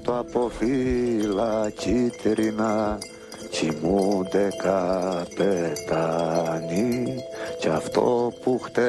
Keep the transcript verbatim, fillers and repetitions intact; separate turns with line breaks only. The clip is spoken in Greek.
κάτω από φύλλα κίτρινα κοιμούνται καπετάνοι κι αυτό που χτε